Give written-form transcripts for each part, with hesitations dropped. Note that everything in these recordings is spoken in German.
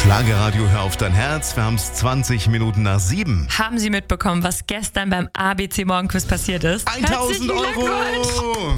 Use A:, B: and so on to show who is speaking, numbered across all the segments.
A: Schlagerradio, hör auf dein Herz. Wir haben es 20 Minuten nach 7.
B: Haben Sie mitbekommen, was gestern beim ABC Morgenquiz passiert ist?
A: 1000 Euro!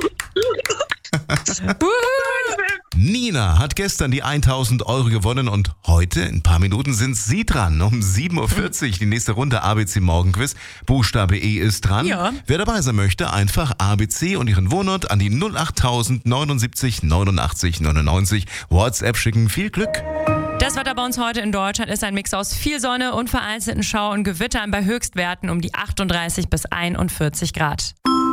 A: Nina hat gestern die 1000 Euro gewonnen und heute, in ein paar Minuten, sind sie dran. Um 7.40 Uhr die nächste Runde ABC Morgenquiz. Buchstabe E ist dran.
B: Ja.
A: Wer dabei sein möchte, einfach ABC und ihren Wohnort an die 08000 79 89 99 WhatsApp schicken. Viel Glück!
B: Das Wetter bei uns heute in Deutschland ist ein Mix aus viel Sonne und vereinzelten Schau- und Gewittern bei Höchstwerten um die 38 bis 41 Grad.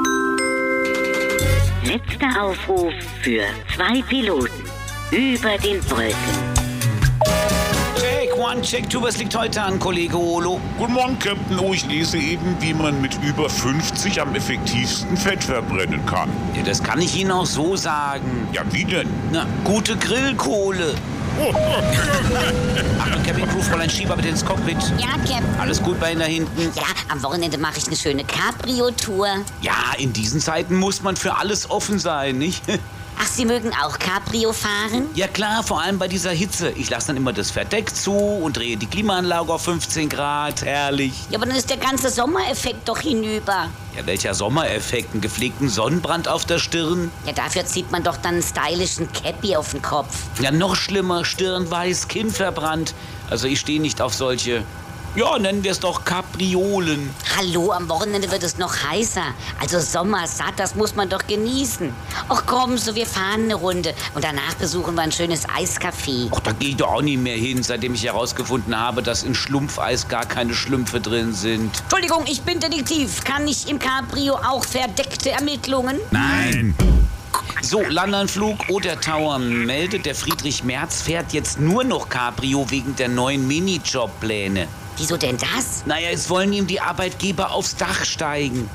C: Letzter Aufruf für 2 Piloten über den Wolken.
D: Check, 1, check 2, was liegt heute an, Kollege Olo?
E: Guten Morgen, Captain. Oh, ich lese eben, wie man mit über 50 am effektivsten Fett verbrennen kann.
D: Ja, das kann ich Ihnen auch so sagen.
E: Ja, wie denn?
D: Na, gute Grillkohle. Achtung, Cabin Crew, Fräulein Schieber bitte ins Cockpit.
C: Ja, Captain.
D: Alles gut bei Ihnen da hinten?
C: Ja, am Wochenende mache ich eine schöne Cabrio-Tour.
D: Ja, in diesen Zeiten muss man für alles offen sein, nicht?
C: Ach, Sie mögen auch Cabrio fahren?
D: Ja klar, vor allem bei dieser Hitze. Ich lasse dann immer das Verdeck zu und drehe die Klimaanlage auf 15 Grad. Herrlich.
C: Ja, aber dann ist der ganze Sommereffekt doch hinüber.
D: Ja, welcher Sommereffekt? Einen gepflegten Sonnenbrand auf der Stirn?
C: Ja, dafür zieht man doch dann einen stylischen Cappy auf den Kopf.
D: Ja, noch schlimmer, Stirn weiß, Kinn verbrannt. Also ich stehe nicht auf solche, ja, nennen wir es doch Kapriolen.
C: Hallo, am Wochenende wird es noch heißer. Also sommersatt, das muss man doch genießen. Ach komm, so wir fahren eine Runde und danach besuchen wir ein schönes Eiscafé.
D: Ach, da gehe ich doch auch nicht mehr hin, seitdem ich herausgefunden habe, dass in Schlumpfeis gar keine Schlümpfe drin sind.
C: Entschuldigung, ich bin Detektiv. Kann ich im Cabrio auch verdeckte Ermittlungen?
D: Nein. So, Landanflug oder Tower meldet, der Friedrich Merz fährt jetzt nur noch Cabrio wegen der neuen Minijobpläne.
C: Wieso denn das?
D: Naja, jetzt wollen ihm die Arbeitgeber aufs Dach steigen.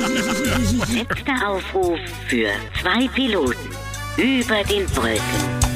C: Letzter Aufruf für 2 Piloten über den Wolken.